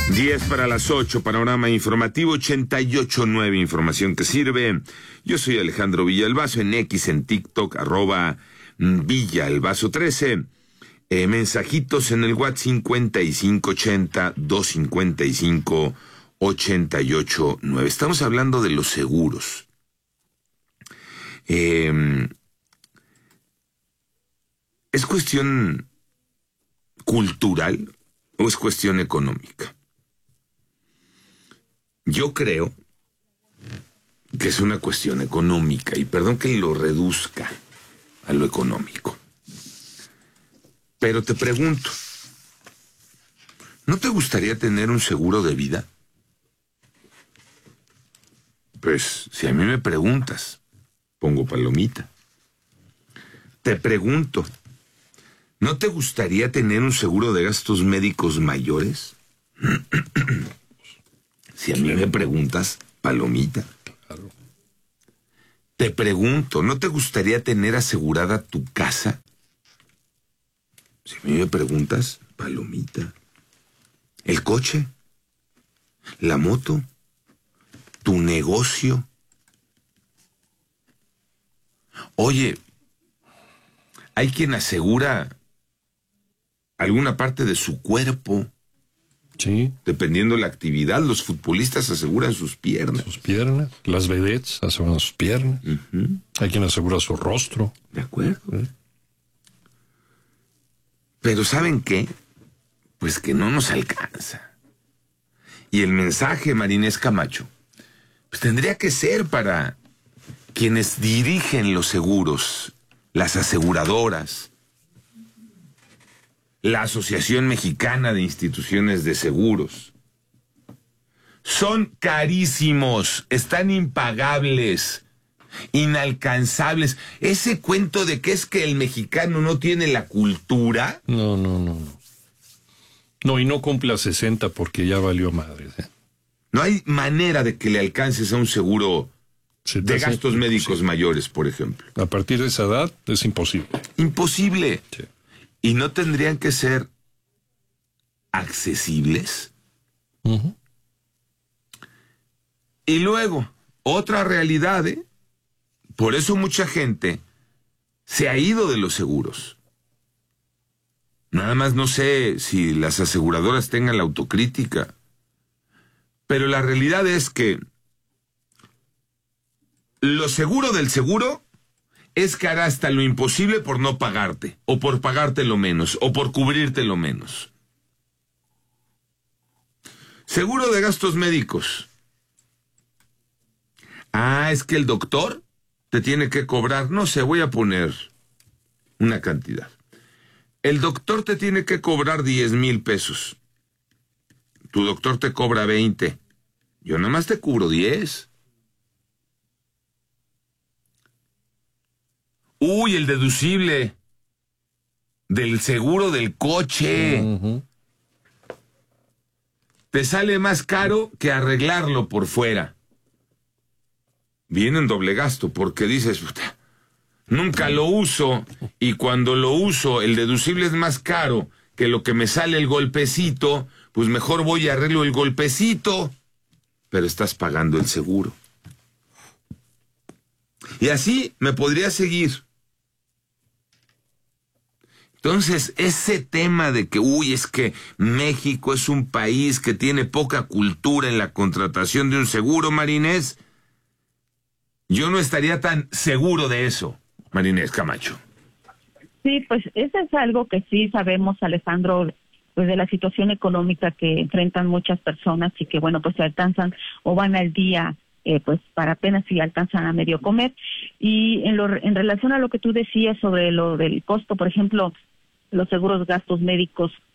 10 para las 8, panorama informativo 88.9, información que sirve. Yo soy Alejandro Villalbazo, en X, en TikTok, @Villalbazo13. Mensajitos en el WhatsApp 5580-255-889. Estamos hablando de los seguros. ¿Es cuestión cultural o es cuestión económica? Yo creo que es una cuestión económica, y perdón que lo reduzca a lo económico. Pero te pregunto, ¿no te gustaría tener un seguro de vida? Pues, si a mí me preguntas, pongo palomita. Te pregunto, ¿no te gustaría tener un seguro de gastos médicos mayores? Si a mí me preguntas, palomita. Claro. Te pregunto, ¿no te gustaría tener asegurada tu casa? Si a mí me preguntas, palomita. ¿El coche? ¿La moto? ¿Tu negocio? Oye, hay quien asegura alguna parte de su cuerpo. Sí. Dependiendo de la actividad, los futbolistas aseguran sus piernas. Sus piernas. Las vedettes aseguran sus piernas. Uh-huh. Hay quien asegura su rostro. De acuerdo. Pero ¿saben qué? Pues que no nos alcanza. Y el mensaje, Marinés Camacho, pues tendría que ser para quienes dirigen los seguros, las aseguradoras, la Asociación Mexicana de Instituciones de Seguros. Son carísimos, están impagables, inalcanzables. Ese cuento de que es que el mexicano no tiene la cultura. No. No, y no cumple a 60 porque ya valió madre. No hay manera de que le alcances a un seguro de gastos médicos mayores, por ejemplo. A partir de esa edad es imposible. Imposible. Sí. ¿Y no tendrían que ser accesibles? Uh-huh. Y luego, otra realidad, por eso mucha gente se ha ido de los seguros. Nada más no sé si las aseguradoras tengan la autocrítica, pero la realidad es que lo seguro del seguro es que hará hasta lo imposible por no pagarte, o por pagarte lo menos, o por cubrirte lo menos. Seguro de gastos médicos. Es que el doctor te tiene que cobrar, no sé, voy a poner una cantidad. El doctor te tiene que cobrar 10,000 pesos. Tu doctor te cobra 20. Yo nada más te cubro 10. Uy, el deducible del seguro del coche. Uh-huh. Te sale más caro que arreglarlo por fuera. Viene en doble gasto porque dices, puta, nunca lo uso, y cuando lo uso el deducible es más caro que lo que me sale el golpecito, pues mejor voy y arreglo el golpecito, pero estás pagando el seguro. Y así me podría seguir. Entonces, ese tema de que, es que México es un país que tiene poca cultura en la contratación de un seguro, Marinés, yo no estaría tan seguro de eso, Marinés Camacho. Sí, pues eso es algo que sí sabemos, Alejandro, pues de la situación económica que enfrentan muchas personas y que, bueno, pues se alcanzan o van al día, pues para apenas si alcanzan a medio comer. Y en relación a lo que tú decías sobre lo del costo, por ejemplo, los seguros gastos médicos